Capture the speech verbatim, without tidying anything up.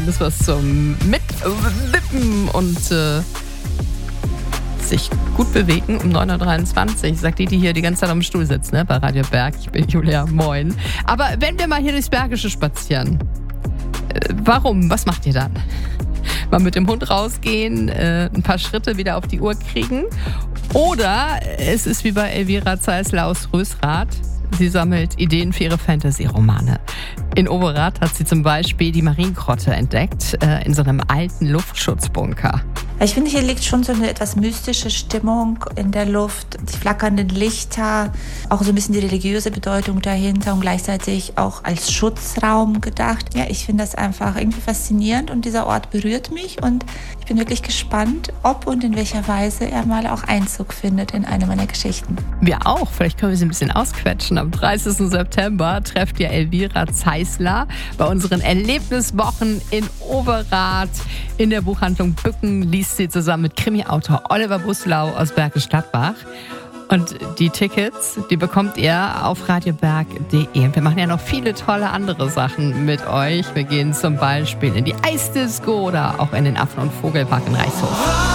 ist was zum Mitwippen und äh, sich gut bewegen um neun Uhr dreiundzwanzig. Sagt die, die hier die ganze Zeit am Stuhl sitzt, ne? Bei Radio Berg. Ich bin Julia, moin. Aber wenn wir mal hier durchs Bergische spazieren, äh, warum? Was macht ihr dann? Mal mit dem Hund rausgehen, äh, ein paar Schritte wieder auf die Uhr kriegen? Oder es ist wie bei Elvira Zeisler aus Rösrath. Sie sammelt Ideen für ihre Fantasy-Romane. In Overath hat sie zum Beispiel die Mariengrotte entdeckt, äh, in so einem alten Luftschutzbunker. Ich finde, hier liegt schon so eine etwas mystische Stimmung in der Luft, die flackernden Lichter, auch so ein bisschen die religiöse Bedeutung dahinter und gleichzeitig auch als Schutzraum gedacht. Ja, ich finde das einfach irgendwie faszinierend und dieser Ort berührt mich und ich bin wirklich gespannt, ob und in welcher Weise er mal auch Einzug findet in eine meiner Geschichten. Wir auch. Vielleicht können wir sie ein bisschen ausquetschen. Am dreißigsten September trefft ihr Elvira Zeisler bei unseren Erlebniswochen in Overath. In der Buchhandlung Bücken liest sie zusammen mit Krimi-Autor Oliver Buslau aus Bergisch Gladbach. Und die Tickets, die bekommt ihr auf radioberg punkt de. Wir machen ja noch viele tolle andere Sachen mit euch. Wir gehen zum Beispiel in die Eisdisco oder auch in den Affen- und Vogelpark in Reichshof.